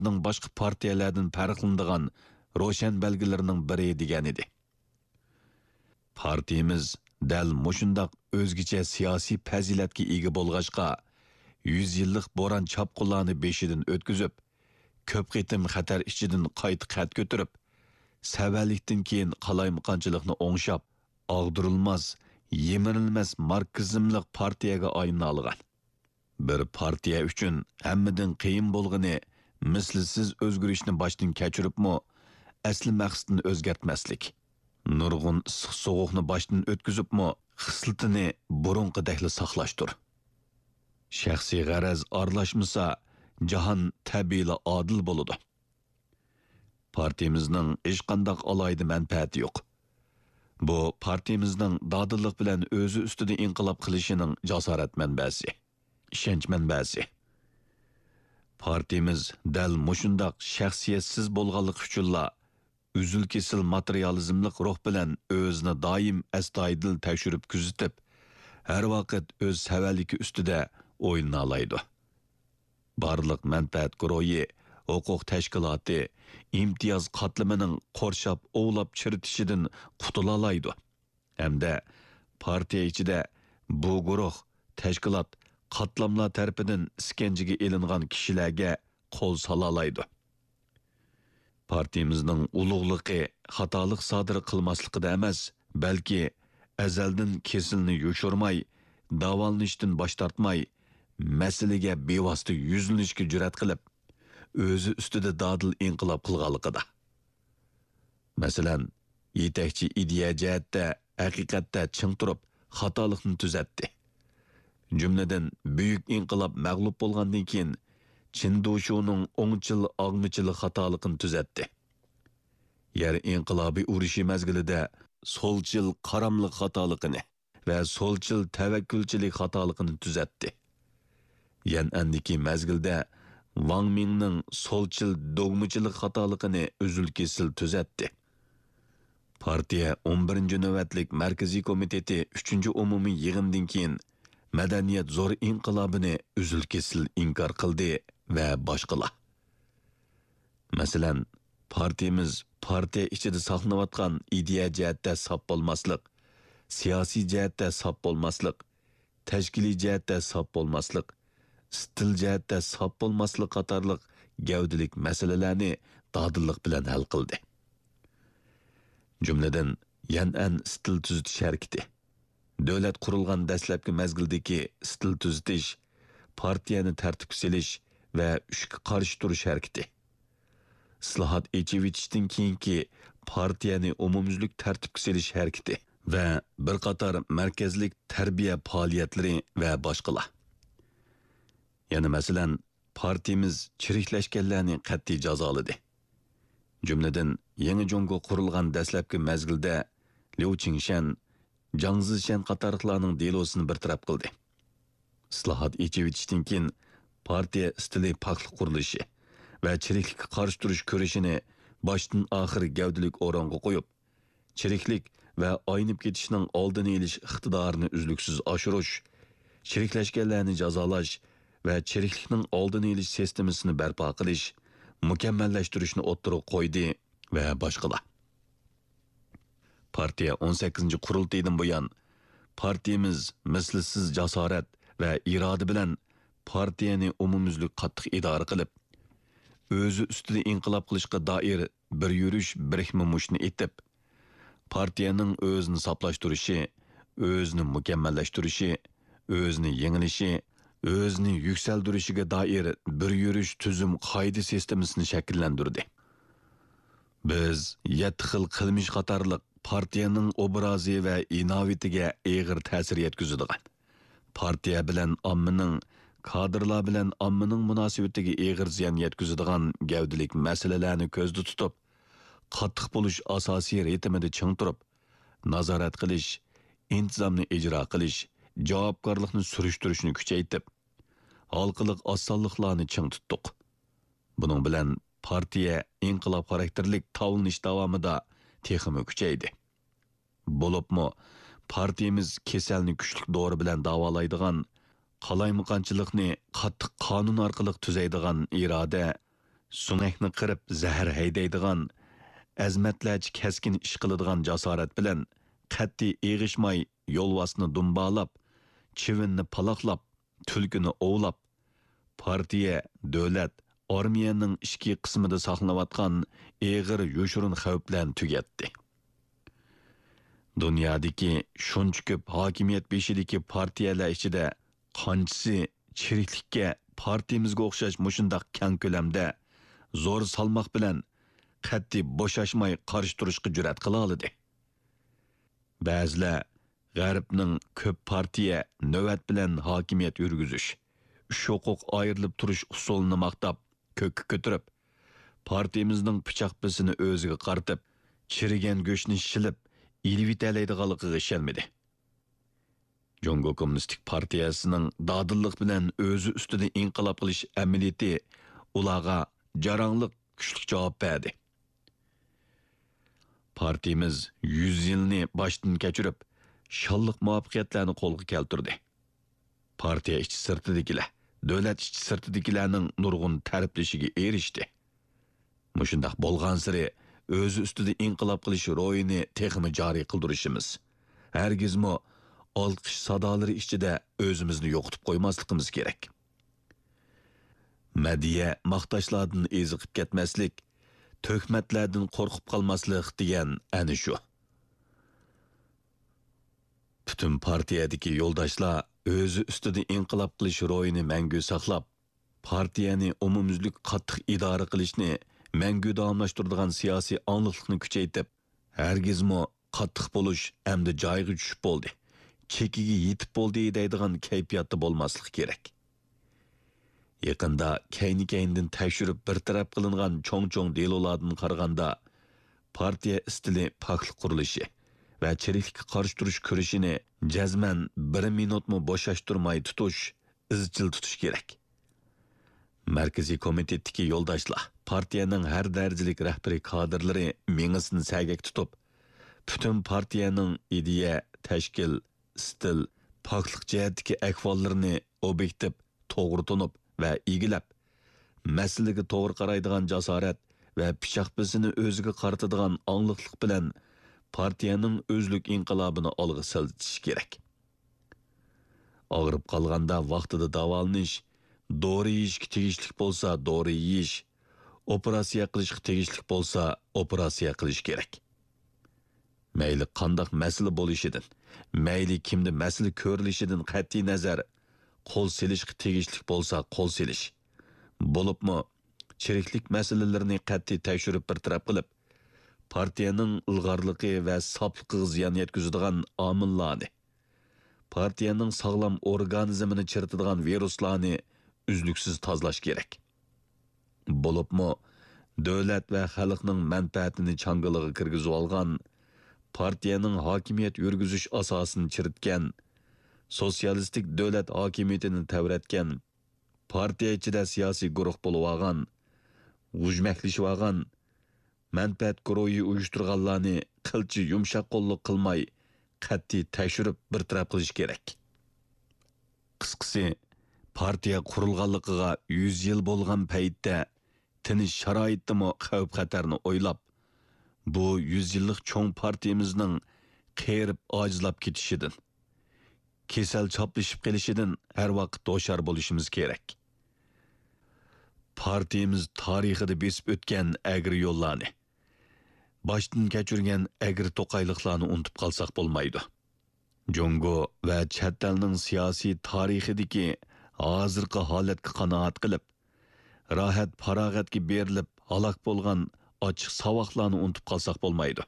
boshqa partiyalardan farqlanadigan ro'shan belgilarining biri degan edi. Partiyamiz dal mushundaq o'zgacha siyosiy fazilatga ega bo'lg'achqa 100 yillik bo'ron chapqularni beshidan o'tkazib, ko'p qitim xatar ichidan qayta qad ko'tarib, savallikdan keyin qalaymaqonchilikni o'ngshab, og'dirilmas, yemirilmas markizmlik partiyaga aylana olgan. Bir partiya uchun hammadan qiyin bo'lgani mislsiz o'zgarishni boshdan kechiribmi, asli maqsadni o'zgartmaslik. Nurg'un issiq sovuqni boshdan o'tkazibmi, xislatini burunqidekli saqlashdir. Shaxsiy g'araz aralashmasa, jahon tabiiyla adil bo'ladi. Partiyamizning hech qanday alayda manfaati yo'q. Bu partiyamizning dadillik bilan o'zi ustida inqilob qilishining jasorat manbasi, ishonch manbasi. Partiyamiz dal mushundaq shaxsiyatsiz bo'lganlik uchunla uzul-kesil materializmlik ruh bilan o'zini doim astoydil tekshirib kuzatib, har vaqt o'z savalligi ustida o'yina oladi. Barliq manfaat guruhi, huquq tashkiloti, imtiyoz qatlamining qorshab ovlab chiritishidan qutula oladi. Hamda partiya ichida bu guruh, tashkilot, qatlamlar tarafidan iskanjaga elingan kishilarga qo'l sola oladi. Partiyamizning ulug'ligi xatolik sodir qilmasligida emas, balki azaldan kesilni yoshirmay, davolanishdan bosh tortmay, masalaga bevosita yuzlanishga jur'at qilib, o'zi ustida dadil inqilob qilganligida. Masalan, yetakchi ideya jihatda haqiqatda ching turib, xatolikni tuzatdi. Jumladan, buyuk inqilob mag'lub bo'lgandan keyin Chindoshuning o'ngchil og'michili xatoligini tuzatdi. Yer inqilobiy urushi mazgilida so'lchil qaramliq xatoligini va so'lchil tavakkulchilik xatoligini tuzatdi. Yan'andiki mazgilda Wang Mingning so'lchil dogmachilik xatoligini uzul-kesil tuzatdi. Partiya 11-navbatlik Markaziy komiteti 3-umumiy yig'indan keyin madaniyat zo'r inqilobini uzul-kesil inkor qildi va boshqalar. Masalan, partiyamiz partiya ichida saqlanayotgan ideya jihatda sop bo'lmaslik, siyosiy jihatda sop bo'lmaslik, tashkiliy jihatda sop bo'lmaslik, stil jihatda sop bo'lmaslik qatorliq gavdalik masalalarni dadillik bilan hal qildi. Jumladan, yan'an stil tuzitish harakati, davlat qurilgan dastlabki mazgildagi stil tuzitish, partiyani tartibga solish va ishga qarshi turish harakati. Islohot echivitishdan keyingi partiyani umumyuzlik tartibga solish harakati va bir qator markazlik tarbiya faoliyatlari va boshqalar. Yana masalan, partiyamiz chiriklashganlarni qat'iy jazoladi. Jumladan, yangi Jongo qurilgan dastlabki mazgilda Liu Qingshan, Zhang Zishan qatorliqlarning delosini bartaraf qildi. Islohot echivitishdan keyin partiya stili poklik qurilishi va chiriklikka qarshi turish ko'rishini boshdan oxir gavdalik o'ringa qo'yib, chiriklik va aynib ketishning oldini olish iqtidorini uzluksiz oshirish, chiriklashganlarni jazolash va chiriklikning oldini olish sistemasini barpo qilish, mukammallashtirishni o'ttirib qo'ydi va boshqalar. Partiya 18-qurultaydan buyon partiyamiz mislsiz jasorat va iroda bilan partiyani umumyuzlik qattiq idora qilib, o'zi ustida inqilob qilishga doir bir yurish birikmumushni etib, partiyaning o'zini saqlashtirishi, o'zini mukammallashtirishi, o'zini yengilishi, o'zini yuksaltirishiga doir bir yurish tuzum qoida sistemasini shakllantirdi. Biz 7 xil qilmish qatorliq partiyaning obrazi va inovatiga eg'ir ta'sir yetkazadigan, partiya bilan ommaning, kadrlar bilan ommaning munosabatiga eg'ir ziyon yetkazadigan gavdalik masalalarni ko'zda tutib, qattiq bo'lish asosiy ritmida ching turib, nazorat qilish, intizomni ijro qilish, javobgarlikni surishtirishni kuchaytirib, halqiliq osonliklarni ching tutdik. Buning bilan partiya inqilob xarakterlik tavlanish davomida texmi kuchaydi. Bo'libmi, partiyamiz kasalni kuchlik dori bilan davolaydigan, qalaymaqonchilikni qattiq qonun orqali tuzaydigan iroda, sunakni qirib zahar haydaydigan, azmatlarcha kaskin ish qiladigan jasorat bilan qat'iy eg'ishmay yo'lvasni dumbalab, chivinni paloqlab, tulkini ovlab, partiya, davlat, armiyaning ichki qismida saqlanayotgan eg'ir yo'shurun xavflarni tugatdi. Dunyodagi shuncha ko'p hokimiyat beshidagi partiyalar ichida qanchisi chiriklikka partiyamizga o'xshash mushundoq kang ko'lamda zo'r salmoq bilan qat'iy bo'shashmay qarshi turishga jur'at qila oladi. Ba'zilar G'arbning ko'p partiya navbat bilan hokimiyat yurgizish, huquq ayrilib turish usulini maqtab, ko'kka ko'tarib, partiyamizning pichoq bisini o'ziga qartib, chirigan go'shtni shilib, ilvitalaydiganligiga ishonmadi. Jungo Kommunistik Partiyasining dadillik bilan o'zi ustida inqilob qilish amaliyoti ularga jarangliq kuchli javob berdi. Partiyamiz 100 yilni boshdan kechirib, shonliq muvaffaqiyatlarni qo'lga keltirdi. Partiya ichki sirtidagilar, davlat ichki sirtidagilarning nurg'un tariflashiga erishdi. Mushundaq bo'lgan siri o'zi ustida inqilob qilish ro'yini texmi joriy qildirishimiz, hargizmi olqish sadolari ichida o'zimizni yo'qotib qo'ymasligimiz kerak. Madiya maqtashlardan eziqib ketmaslik, to'kmatlardan qo'rqib qolmaslik degan ana shu. Bütün partiyadagi yo'ldoshlar o'zi ustida inqilob qilish ro'yini mangu saqlab, partiyani umumyuzlik qattiq idora qilishni mangu davomlashtiradigan siyosiy onglikni kuchaytirib, hargizmi qattiq bo'lish hamda joyiga tushib bo'ldi, chekiga yetib bo'ldi deydigan kayfiyatda bo'lmaslik kerak. Yaqinda kayni-kayndan tekshirib bir taraf qilingan cho'ng-cho'ng delolardan qaraganda, partiya istili poklik qurilishi va chiriklikka qarshi turish kurashini jazman 1 minutmi bo'shashtirmay tutish, izchil tutish kerak. Markaziy komitetdagi yo'ldoshlar, partiyaning har darajalik rahbari kadrlari mengisini sagak tutib, bütün partiyaning ideya, tashkil, stil, poklik jihatdagi ahvollarini obyektiv, to'g'ri tunib va igilab, masalaga to'g'ri qaraydigan jasorat va pichoq bizini o'ziga qaratadigan ongliqlik bilan partiyaning o'zlik inqilobini olg'a siljish kerak. Og'rib qolganda vaqtida davolanish, dori yeyishga tegishli bo'lsa dori yeyish, operatsiya qilishga tegishli bo'lsa operatsiya qilish kerak. Mayli qandaq masala bo'lishidan, mayli kimni masala ko'rilishidan qat'iy nazar, qo'l silishga tegishli bo'lsa qo'l silish. Bo'libmi chiriklik masalalarini qat'iy tekshirib bir taraf qilib, partiyaning ilg'orligi va sofligiga ziyon yetkazadigan omillarni, partiyaning sog'lom organizmini chiritadigan viruslarni uzluksiz tozalash kerak. Bo'libmi davlat va xalqning manfaatini changaliga kirgizib olgan, partiyaning hokimiyat yurgizish asosini chiritgan, sotsialistik davlat hokimiyatini tavratgan, partiya ichida siyosiy guruh bo'lib olgan, g'ujmaklashib olgan, manfaat guruhi uyushtirganlarni qilchi yumshoq qo'llik qilmay, qat'iy tekshirib bir taraf qilish kerak. Qisqasi, partiya qurilganligiga 100 yil bo'lgan paytda tinish sharoitdami xavf-xatarni o'ylab, bu 100 yillik cho'ng partiyamizning qerib ojizlab ketishidan, kesal choplashib kelishidan har vaqt do'shar bo'lishimiz kerak. Partiyamiz tarixida besib o'tgan agri yo'llarni, boshdan kechirgan agri to'qayliqlarni unutib qolsak bo'lmaydi. Jungo va chet elning siyosiy tarixidagi hozirgi holatga qanoat qilib, rohat farog'atga berilib halok bo'lgan ochiq savoqlarni unutib qolsak bo'lmaydi.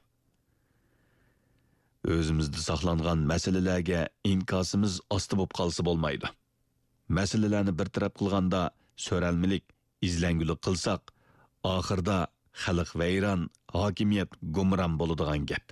O'zimizda saqlangan masalalarga inkosimiz osti bo'lib qolsa bo'lmaydi. Masalalarni bir taraf qilganda so'ralmilik, izlangulik qilsak, oxirda xalq vayron, hokimiyat gumron bo'ladigan gap.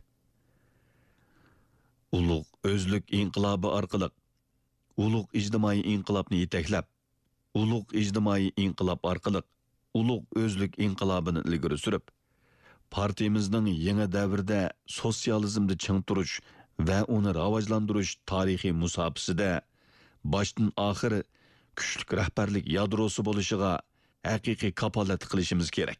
Ulug' o'zlik inqilobi orqali ulug' ijtimoiy inqilobni yetaklab, ulug' ijtimoiy inqilob orqali ulug' o'zlik inqilobini ilgari surib, partiyamizning yangi davrda sotsializmda ching turish va uni rivojlantirish tarixiy musofasida boshdan oxir kuchli rahbarlik yadrosi bo'lishiga haqiqiy kapolat qilishimiz kerak.